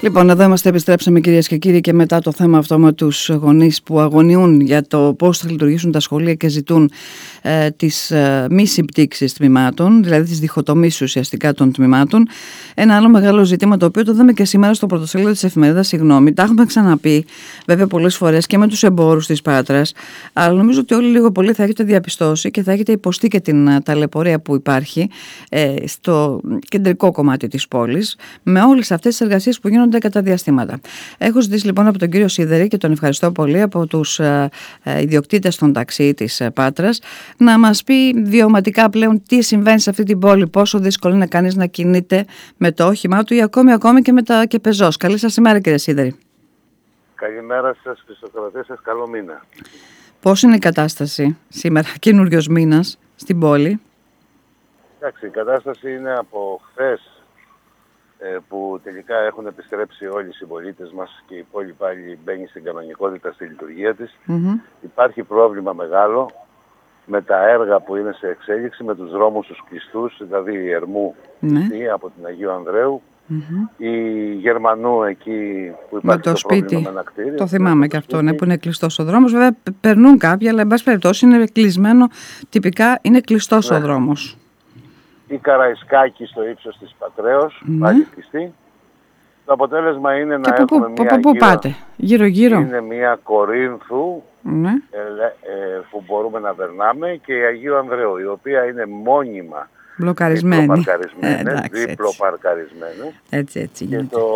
Λοιπόν, εδώ είμαστε, επιστρέψαμε κυρίες και κύριοι, και μετά το θέμα αυτό με τους γονείς που αγωνιούν για το πώς θα λειτουργήσουν τα σχολεία και ζητούν τις μη συμπτύξεις τμήματων, δηλαδή τις διχοτομήσεις ουσιαστικά των τμήματων. Ένα άλλο μεγάλο ζήτημα, το οποίο το δούμε και σήμερα στο πρωτοσέλιδο της εφημερίδας, τα έχουμε ξαναπεί βέβαια πολλές φορές και με τους εμπόρους της Πάτρας, αλλά νομίζω ότι όλοι λίγο πολύ θα έχετε διαπιστώσει και θα έχετε υποστεί και την ταλαιπωρία που υπάρχει στο κεντρικό κομμάτι της πόλης, με όλες αυτές τις εργασίες που γίνονται κατά διαστήματα. Έχω ζητήσει λοιπόν από τον κύριο Σίδερη, και τον ευχαριστώ πολύ, από τους ιδιοκτήτες των ταξί της Πάτρας, να μας πει βιωματικά πλέον τι συμβαίνει σε αυτή την πόλη, πόσο δύσκολο είναι κανείς να κινείται με το όχημά του ή ακόμη και πεζός. Καλή σας ημέρα, κύριε Σίδερη. Καλημέρα σας, πιστοκρατές σας, καλό μήνα. Πώς είναι η κατάσταση σήμερα, καινούριος μήνας, στην πόλη? Εντάξει, η κατάσταση είναι από χθες που τελικά έχουν επιστρέψει όλοι οι συμπολίτες μας και η πόλη πάλι μπαίνει στην κανονικότητα στη λειτουργία της. Υπάρχει πρόβλημα μεγάλο με τα έργα που είναι σε εξέλιξη, με τους δρόμους τους κλειστούς, δηλαδή η Ερμού από την Αγίου Ανδρέου, η Γερμανού εκεί που υπάρχει το σπίτι, με ένα κτίριο. Το θυμάμαι και αυτό, που είναι κλειστός ο δρόμος. Βέβαια περνούν κάποιοι, αλλά εν πάση περιπτώσει είναι κλεισμένο, τυπικά είναι κλειστός ο δρόμος. Η Καραϊσκάκη στο ύψος της Πατρέως, πάλι κλειστή. Το αποτέλεσμα είναι να έχουμε μια πού πάτε, γύρω-γύρω. Είναι μια Κορίνθου που μπορούμε να περνάμε, και η Αγίου Ανδρέου, η οποία είναι μόνιμα διπλοπαρκαρισμένες. Έτσι και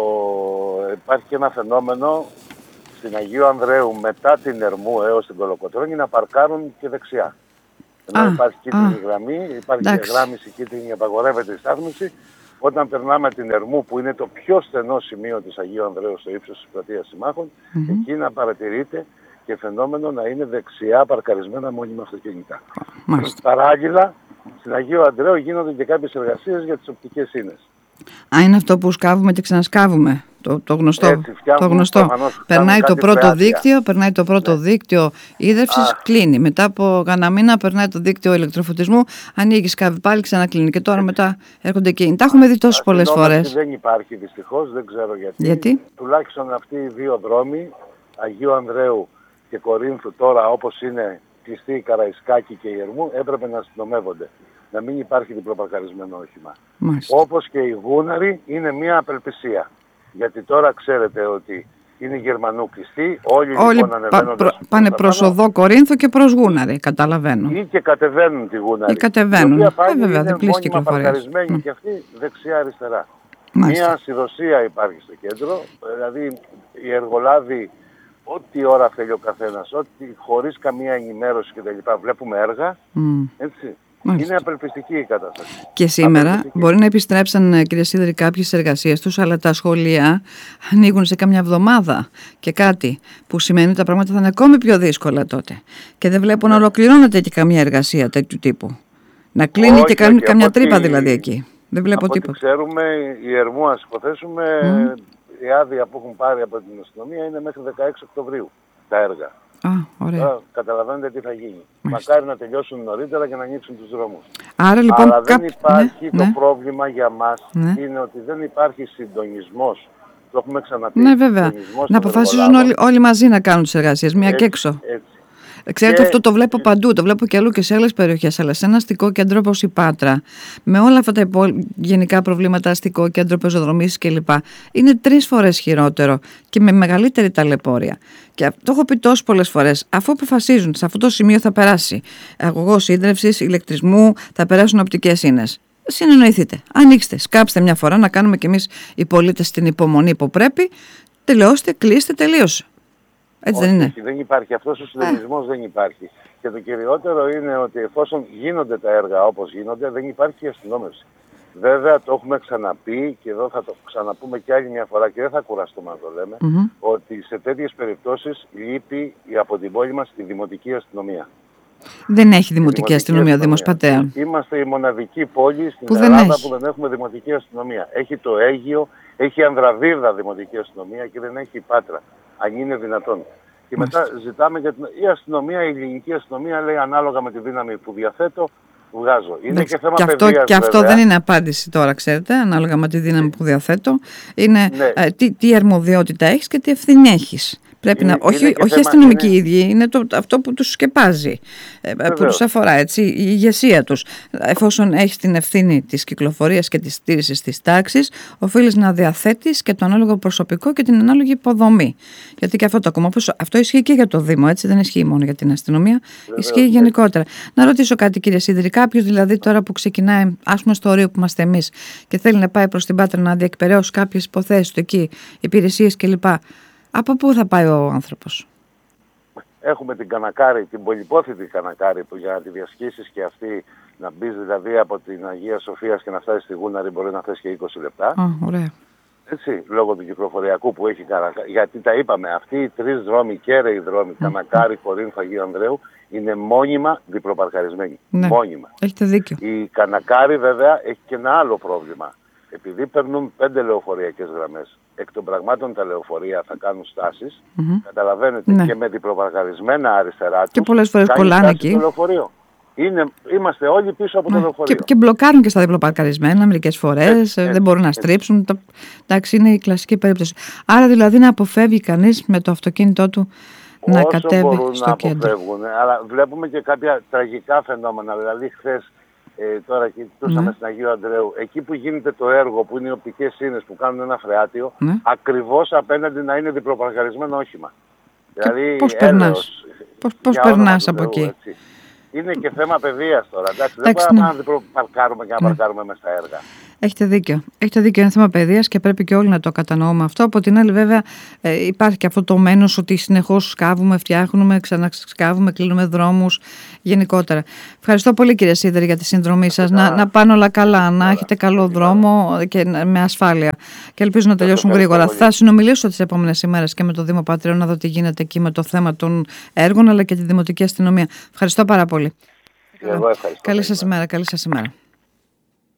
υπάρχει και ένα φαινόμενο στην Αγίου Ανδρέου μετά την Ερμού έως την Κολοκοτρώνη να παρκάρουν και δεξιά. Ενώ υπάρχει κίτρινη γραμμή, υπάρχει γράμμιση κίτρινη, απαγορεύεται η στάθμιση. Όταν περνάμε την Ερμού, που είναι το πιο στενό σημείο της Αγίου Ανδρέου στο ύψος της πλατείας Συμμάχων, εκεί να παρατηρείται και φαινόμενο να είναι δεξιά παρκαρισμένα μόνιμα αυτοκίνητα. Παράλληλα, στην Αγίου Ανδρέου γίνονται και κάποιες εργασίες για τις οπτικές ίνες. Είναι αυτό που σκάβουμε και ξανασκάβουμε. Το γνωστό. Έτσι, το γνωστό. Περνάει το πρώτο δίκτυο ίδρυυσης, κλείνει. Μετά από κανένα μήνα περνάει το δίκτυο ηλεκτροφωτισμού, ανοίγει, σκάβει πάλι, ξανακλίνει. Και τώρα μετά έρχονται εκείνοι. Τα έχουμε δει τόσες πολλές φορές. Δεν υπάρχει δυστυχώς, δεν ξέρω γιατί. Τουλάχιστον αυτοί οι δύο δρόμοι, Αγίου Ανδρέου και Κορίνθου, τώρα όπως είναι κλειστή η Καραϊσκάκη και η Ερμού, έπρεπε να αστυνομεύονται. Να μην υπάρχει διπλοπαρκαρισμένο όχημα. Όπως και η Γούναρη είναι μια απελπισία. Γιατί τώρα ξέρετε ότι είναι Γερμανού κλειστή, όλοι λοιπόν πάνε προς οδό Κορίνθου και προς Γούναρη, καταλαβαίνω. Ή και κατεβαίνουν τη Γούναρη. Η οποία πάλι είναι μόνιμα παρκαρισμένη και αυτή δεξιά-αριστερά. Μια ασυδοσία υπάρχει στο κέντρο, δηλαδή οι εργολάβοι ό,τι ώρα θέλει ο καθένας, χωρίς καμία ενημέρωση κτλ. Βλέπουμε έργα, έτσι. Είναι απελπιστική η κατάσταση. Και σήμερα μπορεί να επιστρέψαν, κύριε Σίδερη, κάποιες εργασίες τους, αλλά τα σχολεία ανοίγουν σε καμιά εβδομάδα και κάτι, που σημαίνει ότι τα πράγματα θα είναι ακόμη πιο δύσκολα τότε. Και δεν βλέπω να ολοκληρώνεται και καμία εργασία τέτοιου τύπου. Να κλείνει και καμιά τρύπα δηλαδή εκεί. Δεν βλέπω τίποτα. Ξέρουμε, η Ερμού, ας υποθέσουμε, η άδεια που έχουν πάρει από την αστυνομία είναι μέχρι 16 Οκτωβρίου τα έργα. Ωραία. Καταλαβαίνετε τι θα γίνει. Μακάρι να τελειώσουν νωρίτερα και να ανοίξουν τους δρόμους. Άρα, λοιπόν, αλλά δεν υπάρχει το πρόβλημα για μας, είναι ότι δεν υπάρχει συντονισμός. Το έχουμε ξαναπεί. Ναι, βέβαια. Να αποφασίζουν όλοι μαζί να κάνουν τις εργασίες, μία και έξω. Ξέρετε, αυτό το βλέπω παντού, το βλέπω και αλλού και σε άλλες περιοχές, αλλά σε ένα αστικό κέντρο όπως η Πάτρα, με όλα αυτά τα γενικά προβλήματα, αστικό κέντρο, πεζοδρομήσεις κλπ., είναι 3 φορές χειρότερο και με μεγαλύτερη ταλαιπώρια. Και το έχω πει τόσες πολλές φορές, αφού αποφασίζουν σε αυτό το σημείο θα περάσει αγωγός ίδρυυσης, ηλεκτρισμού, θα περάσουν οπτικές ίνες. Συνεννοηθείτε, ανοίξτε, σκάψτε μια φορά, να κάνουμε κι εμείς οι πολίτες την υπομονή που πρέπει, τελειώστε, κλείστε, τελείωσε. Έτσι δεν είναι? Δεν υπάρχει. Αυτός ο συντονισμός δεν υπάρχει. Και το κυριότερο είναι ότι εφόσον γίνονται τα έργα όπως γίνονται, δεν υπάρχει αστυνόμευση. Βέβαια, το έχουμε ξαναπεί και εδώ θα το ξαναπούμε και άλλη μια φορά και δεν θα κουραστούμε να το λέμε, ότι σε τέτοιες περιπτώσεις λείπει από την πόλη μας τη δημοτική αστυνομία. Δεν έχει δημοτική αστυνομία ο Δήμος Πατέων. Είμαστε η μοναδική πόλη στην Ελλάδα που δεν έχουμε δημοτική αστυνομία. Έχει το Αίγυο, έχει Ανδραβύρδα δημοτική αστυνομία και δεν έχει η Πάτρα. Αν είναι δυνατόν. Και μετά ζητάμε για η αστυνομία, η ελληνική αστυνομία λέει ανάλογα με τη δύναμη που διαθέτω, βγάζω. Είναι και θέμα παιδείας, και αυτό δεν είναι απάντηση τώρα, ξέρετε, ανάλογα με τη δύναμη που διαθέτω. Είναι τι αρμοδιότητα έχεις και τι ευθύνη έχεις. Πρέπει να, όχι αστυνομικοί οι ίδιοι, είναι αυτό που τους σκεπάζει, που τους αφορά, έτσι, η ηγεσία τους. Εφόσον έχεις την ευθύνη της κυκλοφορίας και της στήρησης της τάξης, οφείλεις να διαθέτεις και το ανάλογο προσωπικό και την ανάλογη υποδομή. Γιατί και αυτό το ακόμα, αυτό ισχύει και για το Δήμο, έτσι, δεν ισχύει μόνο για την αστυνομία, ισχύει γενικότερα. Να ρωτήσω κάτι, κύριε Σίδηρη, κάποιος δηλαδή τώρα που ξεκινάει, ας πούμε, στο Ρίο που είμαστε εμείς και θέλει να πάει προς την Πάτρα να διεκπεραιώσει κάποιες υποθέσεις του εκεί, υπηρεσίες κλπ. Από πού θα πάει ο άνθρωπος? Έχουμε την Κανακάρη, την πολυπόθητη Κανακάρη, που για να τη διασχίσεις και αυτή να μπεις δηλαδή από την Αγία Σοφίας και να φτάσεις στη Γούναρη μπορεί να θες και 20 λεπτά. Ωραία. Έτσι, λόγω του κυκλοφοριακού που έχει Κανακάρη. Γιατί τα είπαμε, αυτοί οι 3 δρόμοι, κέραιοι δρόμοι, Κανακάρη, Κορίνθου, Αγίου Ανδρέου, είναι μόνιμα διπλοπαρκαρισμένοι. Ναι. Μόνιμα. Έχετε δίκιο. Η Κανακάρη βέβαια έχει και ένα άλλο πρόβλημα. Επειδή περνούν 5 λεωφορειακές γραμμές, εκ των πραγμάτων τα λεωφορεία θα κάνουν στάσεις, καταλαβαίνετε, και με διπλοπαρκαρισμένα αριστερά τους, και πολλές φορές κολλάνε εκεί. Είμαστε όλοι πίσω από το λεωφορείο. Και μπλοκάρουν και στα διπλοπαρκαρισμένα μερικές φορές, δεν μπορούν να στρίψουν. Εντάξει, είναι η κλασική περίπτωση. Άρα δηλαδή να αποφεύγει κανείς με το αυτοκίνητό του να κατέβει στο κέντρο. Αποφεύγουν, αλλά βλέπουμε και κάποια τραγικά φαινόμενα. Δηλαδή χθες, τώρα κοιτούσαμε στην Αγίου Ανδρέου, εκεί που γίνεται το έργο, που είναι οι οπτικές σύνες που κάνουν ένα φρεάτιο, ακριβώς απέναντι να είναι διπλοπαρκαρισμένο όχημα. Δηλαδή, πώς περνάς? Πώς περνάς από εκεί? Έτσι. Είναι και θέμα παιδείας τώρα. Εντάξει, δεν μπορούμε να διπλοπαρκάρουμε και να παρκάρουμε μέσα στα έργα. Έχετε δίκιο. Είναι θέμα παιδείας και πρέπει και όλοι να το κατανοούμε αυτό. Από την άλλη, βέβαια, υπάρχει και αυτό το μένος ότι συνεχώς σκάβουμε, φτιάχνουμε, ξανασκάβουμε, κλείνουμε δρόμους γενικότερα. Ευχαριστώ πολύ, κύριε Σίδηρη, για τη συνδρομή σας. Να πάνε όλα καλά, να έχετε καλό δρόμο και με ασφάλεια. Και ελπίζω να τελειώσουν γρήγορα. Θα συνομιλήσω τις επόμενες ημέρες και με το Δήμο Πατριών να δω τι γίνεται εκεί με το θέμα των έργων, αλλά και τη Δημοτική Αστυνομία. Ευχαριστώ πάρα πολύ. Εγώ ευχαριστώ. Καλή σας ημέρα.